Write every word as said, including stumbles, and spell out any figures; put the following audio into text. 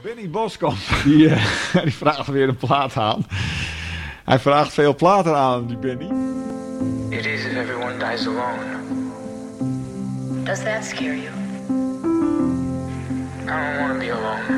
Benny Boskamp, die, uh, die vraagt weer een plaat aan. Hij vraagt veel platen aan, die Benny. It is if everyone dies alone. Does that scare you? I don't want to be alone.